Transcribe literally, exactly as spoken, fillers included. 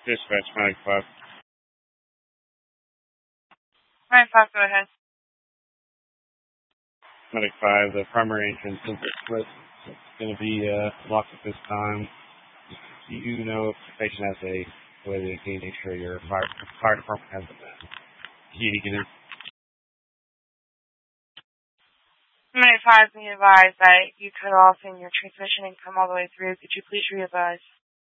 Dispatch, Medic five. Medic five, go ahead. Medic five, the primary entrance is split. It's going to be uh, locked at this time. Do you know if the patient has a way they can make sure your fire, fire department has the key to get in? Medic five, be advised that you cut off in your transmission and come all the way through. Could you please re-advise?